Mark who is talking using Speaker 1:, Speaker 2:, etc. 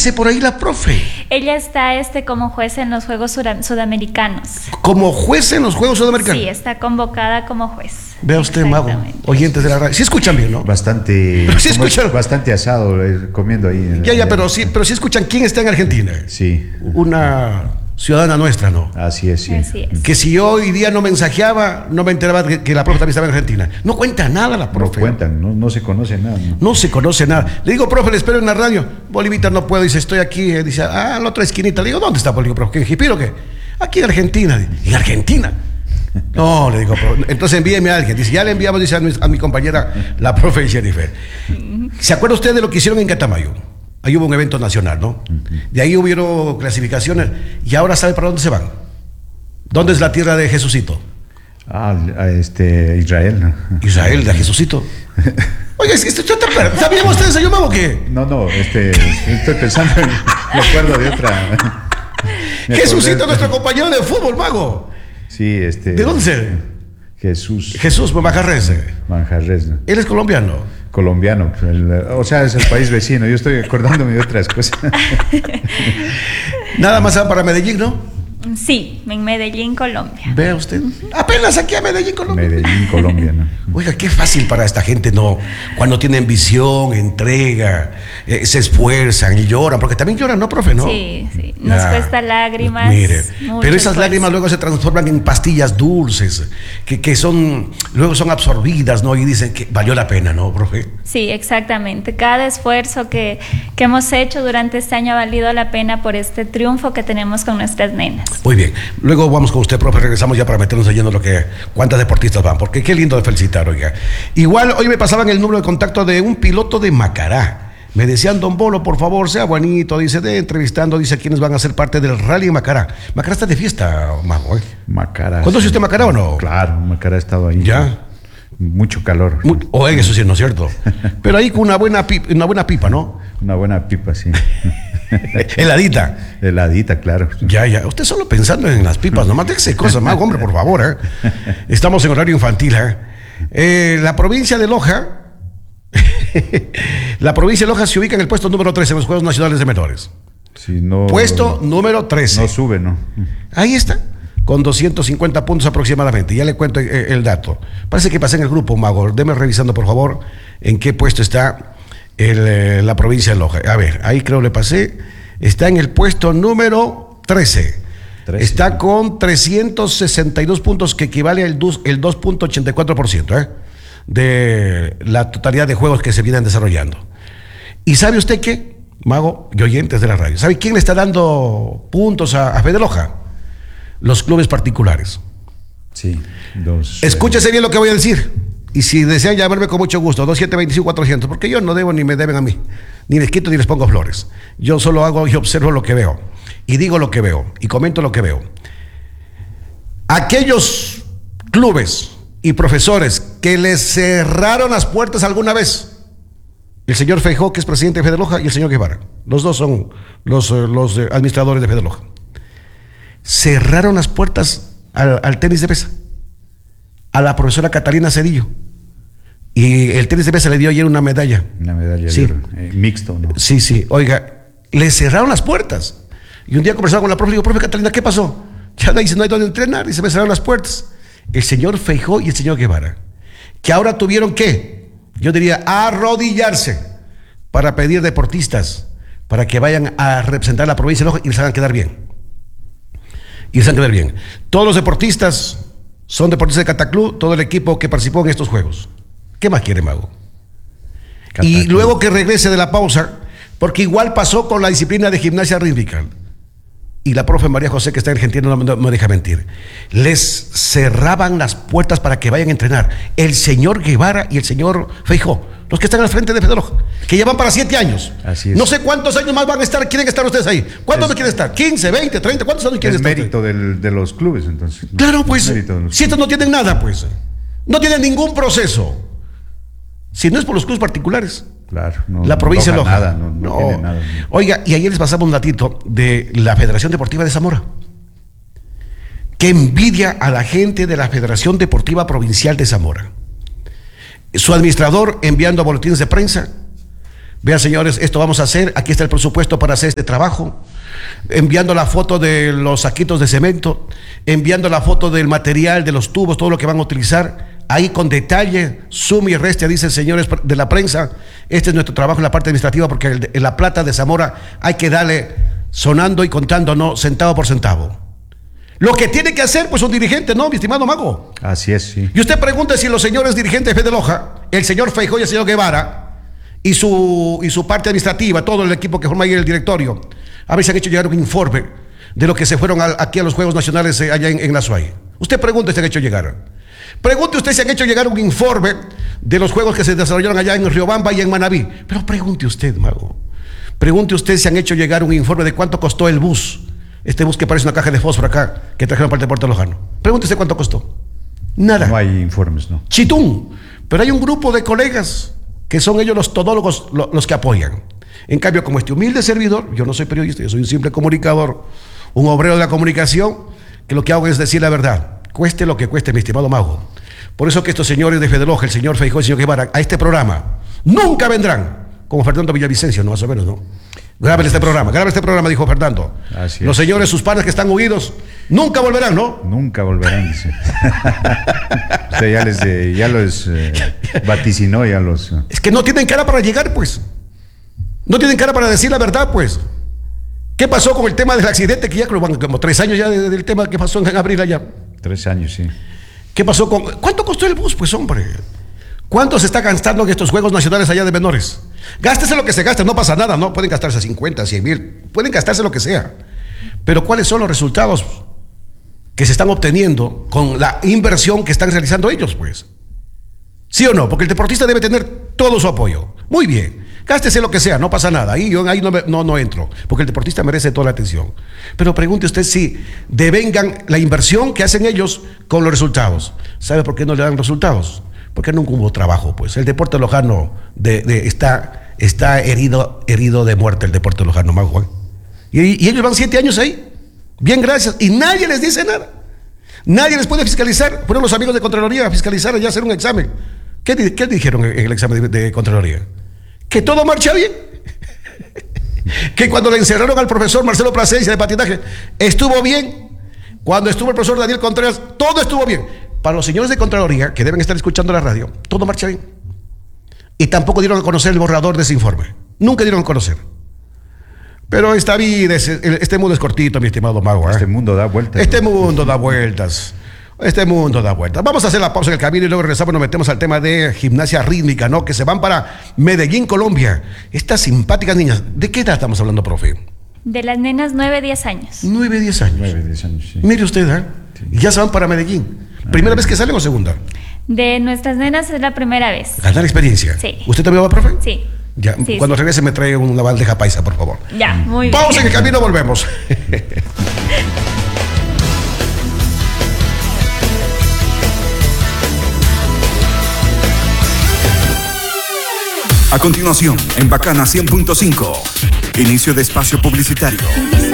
Speaker 1: hace por ahí la profe?
Speaker 2: Ella está como juez en los Juegos Sudamericanos.
Speaker 1: ¿Como juez en los Juegos Sudamericanos?
Speaker 2: Sí, está convocada como juez.
Speaker 1: Vea usted, Mago, oyentes de la radio. ¿Sí escuchan bien, no?
Speaker 3: Bastante,
Speaker 1: ¿Sí escuchan?
Speaker 3: Bastante asado comiendo ahí.
Speaker 1: Pero sí escuchan quién está en Argentina.
Speaker 3: Sí.
Speaker 1: Una ciudadana nuestra, ¿no?
Speaker 3: Así es, sí.
Speaker 2: Así es.
Speaker 1: Que si yo hoy día no mensajeaba, no me enteraba que la profe también estaba en Argentina. No cuenta nada la profe.
Speaker 3: No cuentan, no se conoce nada.
Speaker 1: No se conoce nada. Le digo, profe, le espero en la radio. Bolivita, no puedo. Dice, estoy aquí. Dice, en la otra esquinita. Le digo, ¿dónde está Bolivia, profe? ¿En Jipiro o qué? Aquí en Argentina. ¿En Argentina? No, le digo, entonces envíeme a alguien. Dice, ya le enviamos, dice a mi compañera, la profe Jennifer. ¿Se acuerda usted de lo que hicieron en Catamayo? Ahí hubo un evento nacional, ¿no? De ahí hubieron clasificaciones. Y ahora ¿sabe para dónde se van? ¿Dónde es la tierra de Jesucito?
Speaker 3: Israel.
Speaker 1: Israel, de Jesucito. Oye, ¿sabían ustedes yo, Mago, qué?
Speaker 3: No, estoy pensando me acuerdo de otra.
Speaker 1: Jesucito, nuestro compañero de fútbol, Mago.
Speaker 3: Sí,
Speaker 1: ¿De dónde se? Jesús Manjarres.
Speaker 3: Manjarres, ¿no?
Speaker 1: Él es colombiano.
Speaker 3: Colombiano, es el país vecino. Yo estoy acordándome de otras cosas.
Speaker 1: Nada más para Medellín, ¿no?
Speaker 2: Sí, en Medellín, Colombia.
Speaker 1: Vea usted, apenas aquí a Medellín, Colombia.
Speaker 3: Medellín, Colombia, ¿no?
Speaker 1: Oiga, qué fácil para esta gente, ¿no? Cuando tienen visión, entrega, se esfuerzan y lloran, porque también lloran, ¿no, profe? ¿No?
Speaker 2: Sí, nos cuesta lágrimas.
Speaker 1: Mire, pero esas lágrimas luego se transforman en pastillas dulces, luego son absorbidas, ¿no? Y dicen que valió la pena, ¿no, profe?
Speaker 2: Sí, exactamente. Cada esfuerzo que hemos hecho durante este año ha valido la pena por este triunfo que tenemos con nuestras nenas.
Speaker 1: Muy bien, luego vamos con usted, profe, regresamos ya para meternos leyendo cuántas deportistas van, porque qué lindo de felicitar, oiga. Igual hoy me pasaban el número de contacto de un piloto de Macará. Me decían, don Bolo, por favor, sea bonito, dice, entrevistando, dice, quiénes van a ser parte del rally en Macará. Macará está de fiesta, Mago, ¿eh?
Speaker 3: Macará.
Speaker 1: ¿Conoce usted Macará o no?
Speaker 3: Claro, Macará ha estado ahí.
Speaker 1: ¿Ya?
Speaker 3: Mucho calor.
Speaker 1: Oiga, eso sí, ¿no es cierto? Pero ahí con una buena pipa, ¿no?
Speaker 3: Una buena pipa, sí.
Speaker 1: Heladita,
Speaker 3: claro.
Speaker 1: Ya. Usted solo pensando en las pipas, nomás déjese cosas más, hombre, por favor, ¿eh? Estamos en horario infantil, ¿eh? La provincia de Loja. La provincia de Loja se ubica en el puesto número 13 en los Juegos Nacionales de Menores.
Speaker 3: Sí, puesto
Speaker 1: número 13.
Speaker 3: No sube, ¿no?
Speaker 1: Ahí está, con 250 puntos aproximadamente. Ya le cuento el dato. Parece que pasé en el grupo, Mago. Deme revisando, por favor, en qué puesto está la provincia de Loja. A ver, ahí creo le pasé. Está en el puesto número 13. Está con 362 puntos, que equivale al 2.84%, de la totalidad de juegos que se vienen desarrollando. ¿Y sabe usted qué, Mago y oyentes de la radio? ¿Sabe quién le está dando puntos a Fede Loja? Los clubes particulares.
Speaker 3: Sí.
Speaker 1: Escúchese bien lo que voy a decir. Y si desean llamarme, con mucho gusto, 2725-400, porque yo no debo ni me deben a mí. Ni les quito ni les pongo flores. Yo solo hago y observo lo que veo. Y digo lo que veo. Y comento lo que veo. Aquellos clubes y profesores que les cerraron las puertas alguna vez, el señor Feijó, que es presidente de Fede Loja, y el señor Guevara. Los dos son los administradores de Fede Loja. Cerraron las puertas al tenis de mesa, a la profesora Catalina Cedillo. Y el tenis de mesa le dio ayer una medalla.
Speaker 3: Una medalla
Speaker 1: sí.
Speaker 3: de oro, mixto, ¿no?
Speaker 1: Sí. Oiga, le cerraron las puertas. Y un día conversaba con la profe, le digo, profe Catalina, ¿qué pasó? Ya dice, no hay dónde entrenar, y se me cerraron las puertas. El señor Feijó y el señor Guevara, que ahora tuvieron que, yo diría, arrodillarse para pedir deportistas, para que vayan a representar la provincia de Loja y les hagan quedar bien. Todos los deportistas son deportistas de Cataclú, todo el equipo que participó en estos juegos. ¿Qué más quiere, Mago? Cataclú. Y luego que regrese de la pausa, porque igual pasó con la disciplina de gimnasia rítmica. Y la profe María José, que está en Argentina, no me deja mentir. Les cerraban las puertas para que vayan a entrenar. El señor Guevara y el señor Feijó, los que están al frente de Fede Loja, que llevan para 7 años.
Speaker 3: Así es.
Speaker 1: No sé cuántos años más quieren estar ustedes ahí. ¿Cuántos quieren estar? ¿15, 20, 30? ¿Cuántos años quieren estar?
Speaker 3: Es mérito de los clubes, entonces.
Speaker 1: Claro, pues. Si estos no tienen nada, pues. No tienen ningún proceso. Si no es por los clubes particulares.
Speaker 3: Claro, no,
Speaker 1: la provincia de Loja.
Speaker 3: No tiene nada.
Speaker 1: Oiga, y ayer les pasamos un datito de la Federación Deportiva de Zamora. Qué envidia a la gente de la Federación Deportiva Provincial de Zamora. Su administrador enviando boletines de prensa, Vean, señores, esto vamos a hacer. Aquí está el presupuesto para hacer este trabajo. Enviando la foto de los saquitos de cemento, enviando la foto del material, de los tubos, todo lo que van a utilizar. Ahí con detalle, suma y resta, dicen señores de la prensa. Este es nuestro trabajo en la parte administrativa, porque en la plata de Zamora hay que darle sonando y contando, no centavo por centavo. Lo que tiene que hacer, pues, un dirigente, ¿no, mi estimado Mago?
Speaker 3: Así es, sí.
Speaker 1: Y usted pregunta si los señores dirigentes de Fede Loja, el señor Feijóo y el señor Guevara, y su parte administrativa, todo el equipo que forma ahí el directorio, a ver si han hecho llegar un informe de lo que se fueron aquí a los Juegos Nacionales allá en la SUAY. Usted pregunte si han hecho llegar. Pregunte usted si han hecho llegar un informe de los juegos que se desarrollaron allá en Riobamba y en Manabí. Pero pregunte usted, Mago. Pregunte usted si han hecho llegar un informe de cuánto costó el bus. Este bus que parece una caja de fósforo acá, que trajeron para el Deporte Lojano. Pregunte usted cuánto costó. Nada.
Speaker 3: No hay informes, ¿no?
Speaker 1: Chitún. Pero hay un grupo de colegas que son ellos los todólogos los que apoyan. En cambio, como este humilde servidor, yo no soy periodista, yo soy un simple comunicador, un obrero de la comunicación, que lo que hago es decir la verdad, cueste lo que cueste, mi estimado Mago. Por eso que estos señores de Fede Loja, el señor Feijóo y el señor Guevara, a este programa nunca vendrán, como Fernando Villavicencio, no más o menos, ¿no? Grabe este programa, dijo Fernando.
Speaker 3: Así
Speaker 1: los
Speaker 3: es.
Speaker 1: señores, sus padres que están huidos, nunca volverán, ¿no?
Speaker 3: Nunca volverán, dice. Usted ya los vaticinó, ya los...
Speaker 1: Es que no tienen cara para llegar, pues. No tienen cara para decir la verdad, pues. ¿Qué pasó con el tema del accidente? Que ya creo van como 3 años ya del tema que pasó en abril allá.
Speaker 3: 3 años, sí.
Speaker 1: ¿Qué pasó con...? ¿Cuánto costó el bus, pues, hombre? ¿Cuánto se está gastando en estos Juegos Nacionales allá de menores? Gástese lo que se gaste, no pasa nada, ¿no? Pueden gastarse 50, 100 mil, pueden gastarse lo que sea. Pero ¿cuáles son los resultados que se están obteniendo con la inversión que están realizando ellos, pues? ¿Sí o no? Porque el deportista debe tener todo su apoyo. Muy bien. Gástese lo que sea, no pasa nada. Ahí yo no entro, porque el deportista merece toda la atención. Pero pregunte usted si devengan la inversión que hacen ellos con los resultados. ¿Sabe por qué no le dan resultados? Porque nunca hubo trabajo, pues. El deporte lojano está herido de muerte, el deporte lojano, más Juan. Y ellos van 7 años ahí. Bien, gracias. Y nadie les dice nada. Nadie les puede fiscalizar. Fueron los amigos de Contraloría a fiscalizar y a hacer un examen. ¿Qué dijeron en el examen de Contraloría? Que todo marcha bien. Que cuando le encerraron al profesor Marcelo Plasencia de patinaje, estuvo bien. Cuando estuvo el profesor Daniel Contreras, todo estuvo bien. Para los señores de Contraloría, que deben estar escuchando la radio, todo marcha bien. Y tampoco dieron a conocer el borrador de ese informe. Nunca dieron a conocer. Pero esta vida, este mundo es cortito, mi estimado Mago.
Speaker 3: Este mundo da vueltas.
Speaker 1: Este mundo da vueltas. Este mundo da vueltas. Vamos a hacer la pausa en el camino y luego regresamos y nos metemos al tema de gimnasia rítmica, ¿no? Que se van para Medellín, Colombia. Estas simpáticas niñas. ¿De qué edad estamos hablando, profe?
Speaker 2: De las nenas 9-10 años.
Speaker 1: 9-10 años.
Speaker 3: 9-10 años, sí.
Speaker 1: Mire usted, ¿eh? Sí. Y ya se van para Medellín. ¿Primera vez que salen o segunda?
Speaker 2: De nuestras nenas es la primera vez.
Speaker 1: ¿Ganar experiencia?
Speaker 2: Sí.
Speaker 1: ¿Usted también va, profe?
Speaker 2: Sí.
Speaker 1: Ya,
Speaker 2: sí,
Speaker 1: cuando regrese me trae una bandeja paisa, por favor.
Speaker 2: Ya, muy bien.
Speaker 1: Pausa en el camino, volvemos.
Speaker 4: A continuación, en Bacana 100.5, inicio de espacio publicitario.